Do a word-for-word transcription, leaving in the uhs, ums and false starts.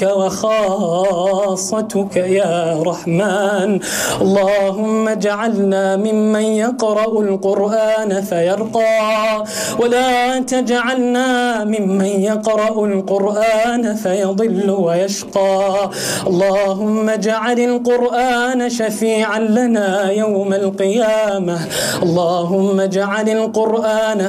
وخاصتك يا رحمن. اللهم اجعلنا ممن يقرأ القرآن فيرقى، ولا تجعلنا ممن يقرأ القرآن فيضل ويشقى. اللهم اجعل القرآن شفيعا لنا يوم القيامة. اللهم اجعل القرآن